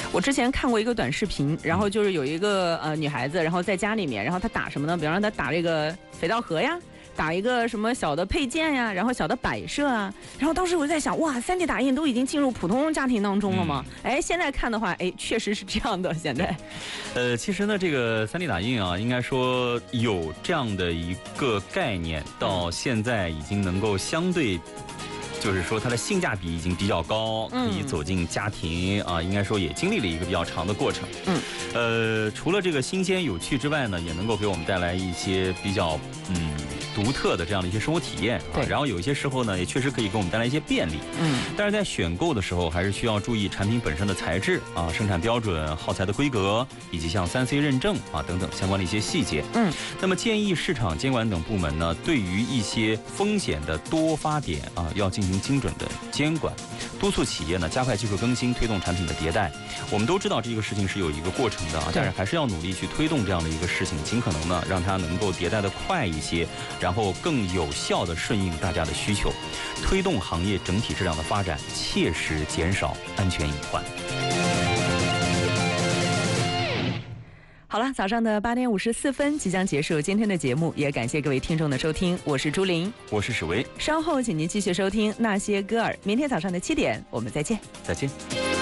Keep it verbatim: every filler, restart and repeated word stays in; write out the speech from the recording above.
我之前看过一个短视频，然后就是有一个呃女孩子，然后在家里面，然后她打什么呢？比方说她打这个肥皂盒呀。打一个什么小的配件呀，然后小的摆设啊，然后当时我就在想，哇，三 D 打印都已经进入普通家庭当中了吗？嗯、哎，现在看的话，哎，确实是这样的。现在， 呃，其实呢，这个三 D 打印啊，应该说有这样的一个概念，到现在已经能够相对。就是说，它的性价比已经比较高，可以走进家庭啊，应该说也经历了一个比较长的过程。嗯，呃，除了这个新鲜有趣之外呢，也能够给我们带来一些比较嗯独特的这样的一些生活体验啊。然后有一些时候呢，也确实可以给我们带来一些便利。嗯，但是在选购的时候，还是需要注意产品本身的材质啊、生产标准、耗材的规格，以及像三 C 认证啊等等相关的一些细节。嗯，那么建议市场监管等部门呢，对于一些风险的多发点啊，要进行精准的监管，督促企业呢加快技术更新，推动产品的迭代。我们都知道这个事情是有一个过程的啊，但是还是要努力去推动这样的一个事情，尽可能呢让它能够迭代的快一些，然后更有效的顺应大家的需求，推动行业整体质量的发展，切实减少安全隐患。 好了，早上的八点五十四分即将结束今天的节目，也感谢各位听众的收听，我是朱琳， 我是史维， 稍后请您继续收听那些歌儿，明天早上的七点我们再见， 再见。